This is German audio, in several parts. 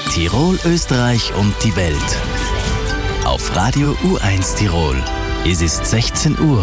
Tirol, Österreich und die Welt. Auf Radio U1 Tirol. Es ist 16 Uhr.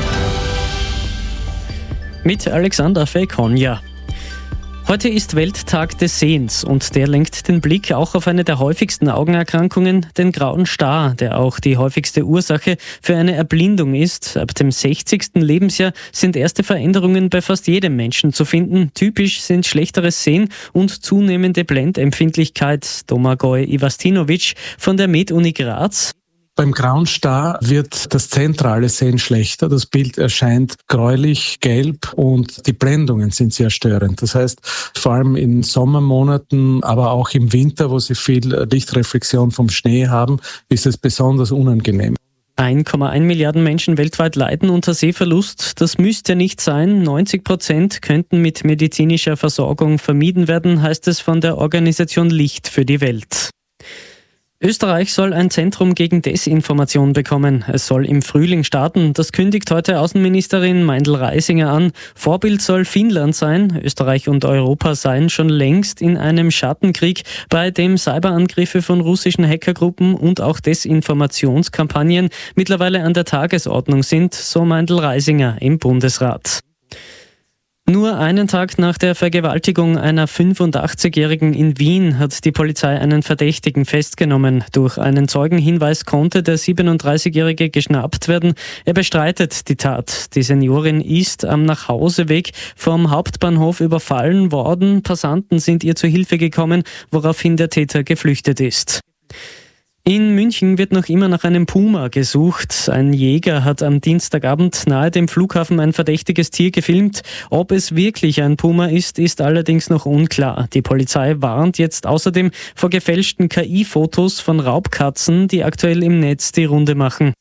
Mit Alexander Fekonja. Heute ist Welttag des Sehens und der lenkt den Blick auch auf eine der häufigsten Augenerkrankungen, den grauen Star, der auch die häufigste Ursache für eine Erblindung ist. Ab dem 60. Lebensjahr sind erste Veränderungen bei fast jedem Menschen zu finden. Typisch sind schlechteres Sehen und zunehmende Blendempfindlichkeit. Domagoj Ivastinovic von der Med-Uni Graz. Beim grauen Star wird das zentrale Sehen schlechter. Das Bild erscheint gräulich, gelb und die Blendungen sind sehr störend. Das heißt, vor allem in Sommermonaten, aber auch im Winter, wo sie viel Lichtreflexion vom Schnee haben, ist es besonders unangenehm. 1,1 Milliarden Menschen weltweit leiden unter Sehverlust. Das müsste nicht sein. 90% könnten mit medizinischer Versorgung vermieden werden, heißt es von der Organisation Licht für die Welt. Österreich soll ein Zentrum gegen Desinformation bekommen. Es soll im Frühling starten. Das kündigt heute Außenministerin Meindl-Reisinger an. Vorbild soll Finnland sein. Österreich und Europa seien schon längst in einem Schattenkrieg, bei dem Cyberangriffe von russischen Hackergruppen und auch Desinformationskampagnen mittlerweile an der Tagesordnung sind, so Meindl-Reisinger im Bundesrat. Nur einen Tag nach der Vergewaltigung einer 85-Jährigen in Wien hat die Polizei einen Verdächtigen festgenommen. Durch einen Zeugenhinweis konnte der 37-Jährige geschnappt werden. Er bestreitet die Tat. Die Seniorin ist am Nachhauseweg vom Hauptbahnhof überfallen worden. Passanten sind ihr zur Hilfe gekommen, woraufhin der Täter geflüchtet ist. In München wird noch immer nach einem Puma gesucht. Ein Jäger hat am Dienstagabend nahe dem Flughafen ein verdächtiges Tier gefilmt. Ob es wirklich ein Puma ist, ist allerdings noch unklar. Die Polizei warnt jetzt außerdem vor gefälschten KI-Fotos von Raubkatzen, die aktuell im Netz die Runde machen.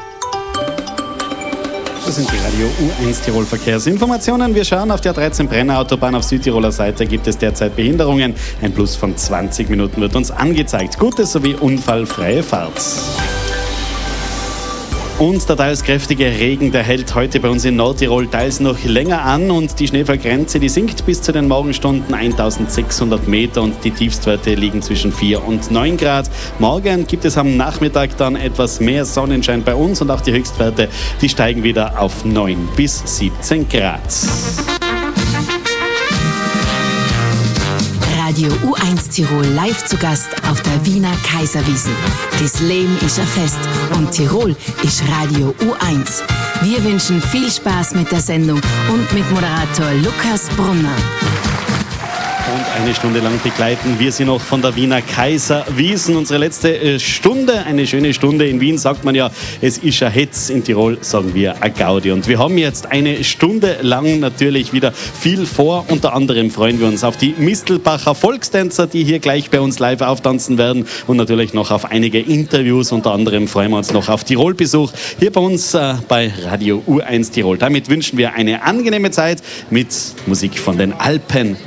Das sind die Radio U1 Tirol Verkehrsinformationen. Wir schauen auf der 13 Brenner Autobahn auf Südtiroler Seite. Gibt es derzeit Behinderungen. Ein Plus von 20 Minuten wird uns angezeigt. Gute sowie unfallfreie Fahrt. Und der teils kräftige Regen, der hält heute bei uns in Nordtirol teils noch länger an und die Schneefallgrenze, die sinkt bis zu den Morgenstunden 1600 Meter und die Tiefstwerte liegen zwischen 4 und 9 Grad. Morgen gibt es am Nachmittag dann etwas mehr Sonnenschein bei uns und auch die Höchstwerte, die steigen wieder auf 9 bis 17 Grad. Radio U1 Tirol live zu Gast auf der Wiener Kaiserwiesn. Das Leben ist ein Fest und Tirol ist Radio U1. Wir wünschen viel Spaß mit der Sendung und mit Moderator Lukas Brunner. Und eine Stunde lang begleiten wir Sie noch von der Wiener Kaiserwiesn. Unsere letzte Stunde, eine schöne Stunde. In Wien sagt man ja, es ist ein Hetz. In Tirol sagen wir ein Gaudi. Und wir haben jetzt eine Stunde lang natürlich wieder viel vor. Unter anderem freuen wir uns auf die Mistelbacher Volkstänzer, die hier gleich bei uns live auftanzen werden. Und natürlich noch auf einige Interviews. Unter anderem freuen wir uns noch auf Tirol-Besuch hier bei uns bei Radio U1 Tirol. Damit wünschen wir eine angenehme Zeit mit Musik von den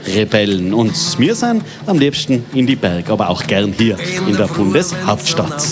Alpenrebellen. Und wir sind am liebsten in die Berge, aber auch gern hier in der Bundeshauptstadt.